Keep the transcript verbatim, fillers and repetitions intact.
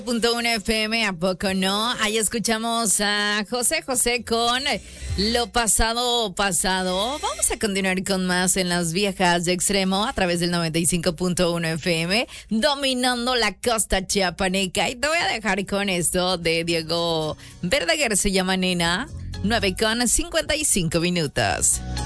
Punto uno F M, ¿a poco no? Ahí escuchamos a José José con Lo Pasado Pasado. Vamos a continuar con más en las viejas de extremo a través del noventa y cinco punto uno F M, dominando la costa chiapaneca. Y te voy a dejar con esto de Diego Verdaguer, se llama Nena, nueve con cincuenta y cinco minutos.